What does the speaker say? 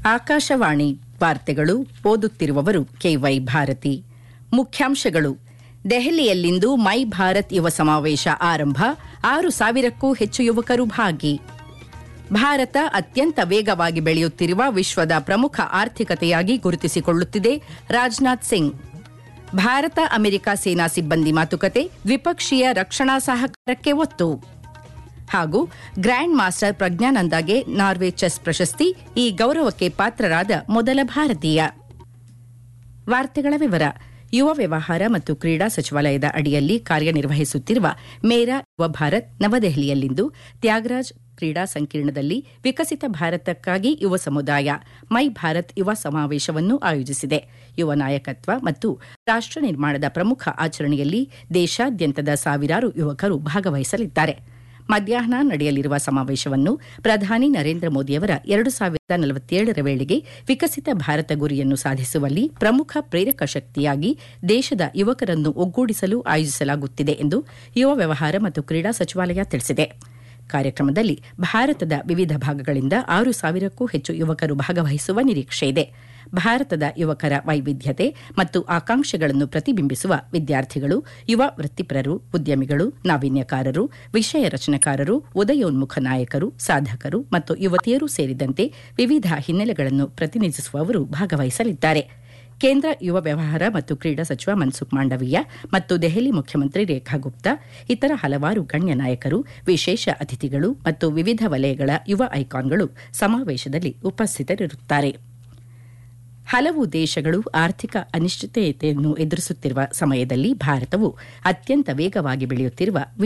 ಆಕಾಶವಾಣಿ ವಾರ್ತೆಗಳು ಓದುತ್ತಿರುವವರು ಕೆವೈ ಭಾರತಿ. ಮುಖ್ಯಾಂಶಗಳು: ದೆಹಲಿಯಲ್ಲಿಂದು ಮೈ ಭಾರತ್ ಯುವ ಸಮಾವೇಶ ಆರಂಭ, 6,000ಕ್ಕೂ ಹೆಚ್ಚು ಯುವಕರು ಭಾಗಿ. ಭಾರತ ಅತ್ಯಂತ ವೇಗವಾಗಿ ಬೆಳೆಯುತ್ತಿರುವ ವಿಶ್ವದ ಪ್ರಮುಖ ಆರ್ಥಿಕತೆಯಾಗಿ ಗುರುತಿಸಿಕೊಳ್ಳುತ್ತಿದೆ, ರಾಜನಾಥ್ ಸಿಂಗ್. ಭಾರತ ಅಮೆರಿಕ ಸೇನಾ ಸಿಬ್ಬಂದಿ ಮಾತುಕತೆ, ದ್ವಿಪಕ್ಷೀಯ ರಕ್ಷಣಾ ಸಹಕಾರಕ್ಕೆ ಒತ್ತು. ಹಾಗೂ ಗ್ರ್ಯಾಂಡ್ ಮಾಸ್ಟರ್ ಪ್ರಜ್ಞಾನಂದಾಗೆ ನಾರ್ವೆ ಚೆಸ್ ಪ್ರಶಸ್ತಿ, ಈ ಗೌರವಕ್ಕೆ ಪಾತ್ರರಾದ ಮೊದಲ ಭಾರತೀಯ. ವಾರ್ತೆಗಳ ವಿವರ. ಯುವ ವ್ಯವಹಾರ ಮತ್ತು ಕ್ರೀಡಾ ಸಚಿವಾಲಯದ ಅಡಿಯಲ್ಲಿ ಕಾರ್ಯನಿರ್ವಹಿಸುತ್ತಿರುವ ಮೇರಾ ಯುವ ಭಾರತ್ ನವದೆಹಲಿಯಲ್ಲಿಂದು ತ್ಯಾಗರಾಜ್ ಕ್ರೀಡಾ ಸಂಕೀರ್ಣದಲ್ಲಿ ವಿಕಸಿತ ಭಾರತಕ್ಕಾಗಿ ಯುವ ಸಮುದಾಯ ಮೈ ಭಾರತ್ ಯುವ ಸಮಾವೇಶವನ್ನು ಆಯೋಜಿಸಿದೆ. ಯುವ ನಾಯಕತ್ವ ಮತ್ತು ರಾಷ್ಟ ನಿರ್ಮಾಣದ ಪ್ರಮುಖ ಆಚರಣೆಯಲ್ಲಿ ದೇಶಾದ್ಯಂತದ ಸಾವಿರಾರು ಯುವಕರು ಭಾಗವಹಿಸಲಿದ್ದಾರೆ. ಮಧ್ಯಾಹ್ನ ನಡೆಯಲಿರುವ ಸಮಾವೇಶವನ್ನು ಪ್ರಧಾನಿ ನರೇಂದ್ರ ಮೋದಿಯವರ 2047ರ ವೇಳೆಗೆ ವಿಕಸಿತ ಭಾರತ ಗುರಿಯನ್ನು ಸಾಧಿಸುವಲ್ಲಿ ಪ್ರಮುಖ ಪ್ರೇರಕ ಶಕ್ತಿಯಾಗಿ ದೇಶದ ಯುವಕರನ್ನು ಒಗ್ಗೂಡಿಸಲು ಆಯೋಜಿಸಲಾಗುತ್ತಿದೆ ಎಂದು ಯುವ ವ್ಯವಹಾರ ಮತ್ತು ಕ್ರೀಡಾ ಸಚಿವಾಲಯ ತಿಳಿಸಿದೆ. ಕಾರ್ಯಕ್ರಮದಲ್ಲಿ ಭಾರತದ ವಿವಿಧ ಭಾಗಗಳಿಂದ 6,000ಕ್ಕೂ ಹೆಚ್ಚು ಯುವಕರು ಭಾಗವಹಿಸುವ ನಿರೀಕ್ಷೆಯಿದೆ. ಭಾರತದ ಯುವಕರ ವೈವಿಧ್ಯತೆ ಮತ್ತು ಆಕಾಂಕ್ಷೆಗಳನ್ನು ಪ್ರತಿಬಿಂಬಿಸುವ ವಿದ್ಯಾರ್ಥಿಗಳು, ಯುವ ವೃತ್ತಿಪರರು, ಉದ್ಯಮಿಗಳು, ನಾವೀನ್ಯಕಾರರು, ವಿಷಯ ರಚನೆಕಾರರು, ಉದಯೋನ್ಮುಖ ನಾಯಕರು, ಸಾಧಕರು ಮತ್ತು ಯುವತಿಯರು ಸೇರಿದಂತೆ ವಿವಿಧ ಹಿನ್ನೆಲೆಗಳನ್ನು ಪ್ರತಿನಿಧಿಸುವವರು ಭಾಗವಹಿಸಲಿದ್ದಾರೆ. ಕೇಂದ್ರ ಯುವ ವ್ಯವಹಾರ ಮತ್ತು ಕ್ರೀಡಾ ಸಚಿವ ಮನ್ಸುಖ್ ಮಾಂಡವೀಯ ಮತ್ತು ದೆಹಲಿ ಮುಖ್ಯಮಂತ್ರಿ ರೇಖಾ ಗುಪ್ತಾ, ಇತರ ಹಲವಾರು ಗಣ್ಯ ನಾಯಕರು, ವಿಶೇಷ ಅತಿಥಿಗಳು ಮತ್ತು ವಿವಿಧ ವಲಯಗಳ ಯುವ ಐಕಾನ್ಗಳು ಸಮಾವೇಶದಲ್ಲಿ ಉಪಸ್ಥಿತರಿರುತ್ತಾರೆ. ಹಲವು ದೇಶಗಳು ಆರ್ಥಿಕ ಅನಿಶ್ಚಿತತೆಯನ್ನು ಎದುರಿಸುತ್ತಿರುವ ಸಮಯದಲ್ಲಿ ಭಾರತವು ಅತ್ಯಂತ ವೇಗವಾಗಿ ಬೆಳೆಯುತ್ತಿರುವ